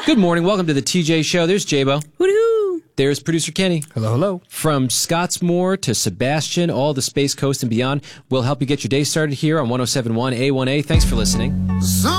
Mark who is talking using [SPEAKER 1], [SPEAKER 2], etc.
[SPEAKER 1] Good morning. Welcome to the TJ Show. There's J-Bo.
[SPEAKER 2] Woo-hoo.
[SPEAKER 1] There's producer Kenny.
[SPEAKER 3] Hello, hello.
[SPEAKER 1] From Scottsmore to Sebastian, all the Space Coast and beyond, we'll help you get your day started here on 107.1 A1A. Thanks for listening.